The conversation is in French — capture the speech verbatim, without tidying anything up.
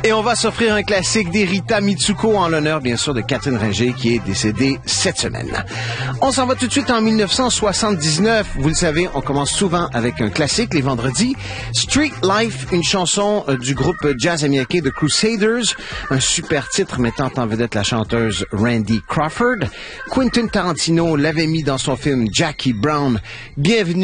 Et on va s'offrir un classique d'Erita Mitsuko en l'honneur, bien sûr, de Catherine Ringer, qui est décédée cette semaine. On s'en va tout de suite en mille neuf cent soixante-dix-neuf. Vous le savez, on commence souvent avec un classique les vendredis. Street Life, une chanson euh, du groupe jazz américain The Crusaders. Un super titre mettant en vedette la chanteuse Randy Crawford. Quentin Tarantino l'avait mis dans son film Jackie Brown. Bienvenue